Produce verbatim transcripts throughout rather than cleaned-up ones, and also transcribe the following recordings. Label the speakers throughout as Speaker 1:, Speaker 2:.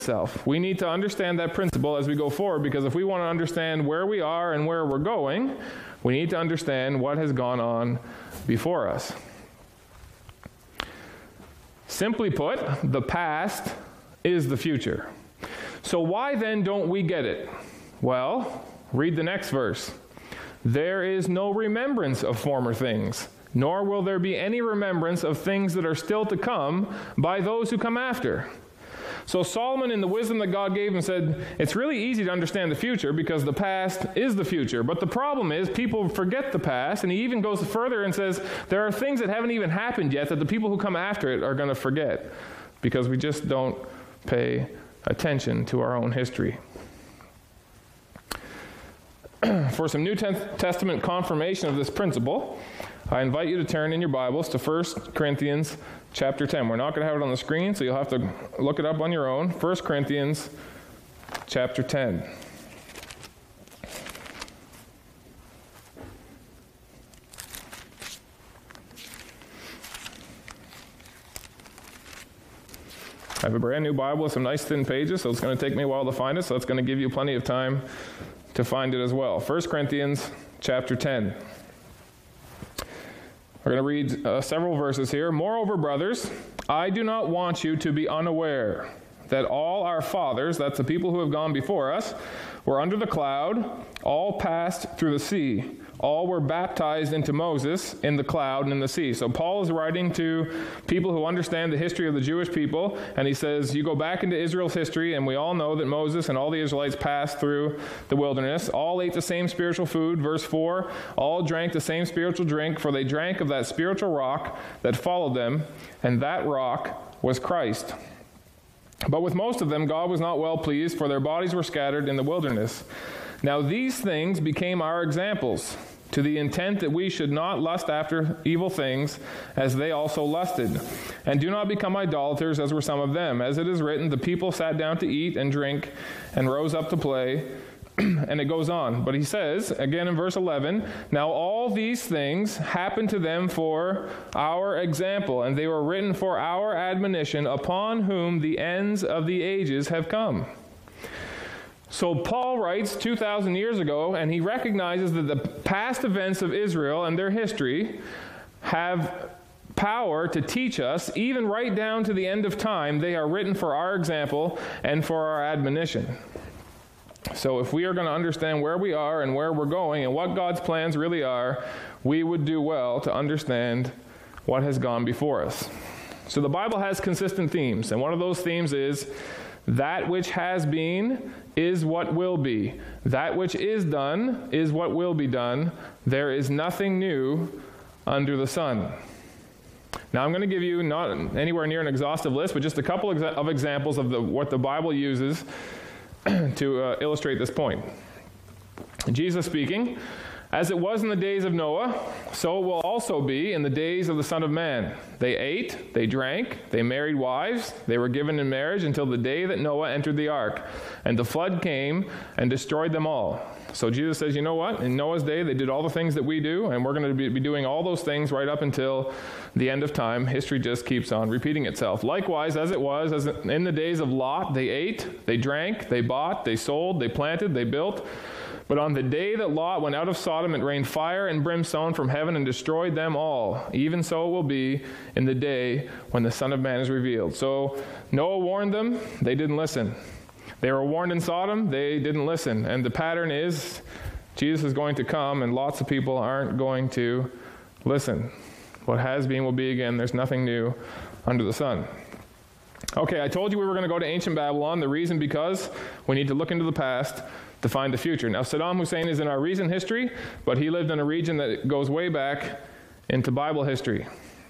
Speaker 1: itself. We need to understand that principle as we go forward, because if we want to understand where we are and where we're going, we need to understand what has gone on before us. Simply put, the past is the future. So why then don't we get it? Well, read the next verse. There is no remembrance of former things, nor will there be any remembrance of things that are still to come by those who come after. So Solomon, in the wisdom that God gave him, said, it's really easy to understand the future because the past is the future. But the problem is people forget the past, and he even goes further and says there are things that haven't even happened yet that the people who come after it are going to forget because we just don't pay attention to our own history. For some New Testament confirmation of this principle, I invite you to turn in your Bibles to First Corinthians chapter ten. We're not going to have it on the screen, so you'll have to look it up on your own. First Corinthians chapter ten. I have a brand new Bible with some nice thin pages, so it's going to take me a while to find it, so it's going to give you plenty of time to find it as well. First Corinthians chapter ten. We're going to read uh, several verses here. Moreover, brothers, I do not want you to be unaware that all our fathers, that's the people who have gone before us, were under the cloud, all passed through the sea. All were baptized into Moses in the cloud and in the sea. So Paul is writing to people who understand the history of the Jewish people, and he says, you go back into Israel's history, and we all know that Moses and all the Israelites passed through the wilderness. All ate the same spiritual food, verse four. All drank the same spiritual drink, for they drank of that spiritual rock that followed them, and that rock was Christ. But with most of them, God was not well pleased, for their bodies were scattered in the wilderness. Now these things became our examples, to the intent that we should not lust after evil things, as they also lusted. And do not become idolaters, as were some of them. As it is written, the people sat down to eat and drink, and rose up to play. And it goes on. But he says, again in verse eleven, now all these things happened to them for our example, and they were written for our admonition, upon whom the ends of the ages have come. So Paul writes two thousand years ago, and he recognizes that the past events of Israel and their history have power to teach us, even right down to the end of time. They are written for our example and for our admonition. So if we are going to understand where we are and where we're going and what God's plans really are, we would do well to understand what has gone before us. So the Bible has consistent themes, and one of those themes is that which has been is what will be. That which is done is what will be done. There is nothing new under the sun. Now I'm going to give you not anywhere near an exhaustive list, but just a couple of examples of the, what the Bible uses to uh, illustrate this point. Jesus speaking, as it was in the days of Noah, so it will also be in the days of the Son of Man. They ate, they drank, they married wives, they were given in marriage until the day that Noah entered the ark. And the flood came and destroyed them all. So Jesus says, you know what? In Noah's day, they did all the things that we do, and we're going to be doing all those things right up until the end of time. History just keeps on repeating itself. Likewise, as it was, as in the days of Lot, they ate, they drank, they bought, they sold, they planted, they built. But on the day that Lot went out of Sodom, it rained fire and brimstone from heaven and destroyed them all. Even so it will be in the day when the Son of Man is revealed. So Noah warned them, they didn't listen. They were warned in Sodom, they didn't listen. And the pattern is Jesus is going to come, and lots of people aren't going to listen. What has been will be again. There's nothing new under the sun. Okay, I told you we were going to go to ancient Babylon. The reason because we need to look into the past to find the future. Now, Saddam Hussein is in our recent history, but he lived in a region that goes way back into Bible history.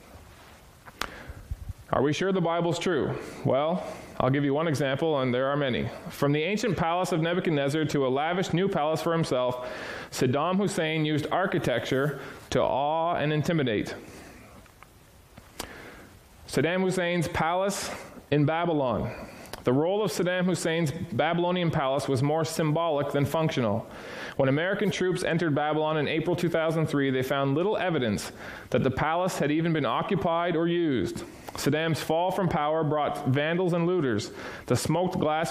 Speaker 1: Are we sure the Bible's true? Well, I'll give you one example, and there are many. From the ancient palace of Nebuchadnezzar to a lavish new palace for himself, Saddam Hussein used architecture to awe and intimidate. Saddam Hussein's palace in Babylon. The role of Saddam Hussein's Babylonian palace was more symbolic than functional. When American troops entered Babylon in April two thousand three, they found little evidence that the palace had even been occupied or used. Saddam's fall from power brought vandals and looters. The smoked glass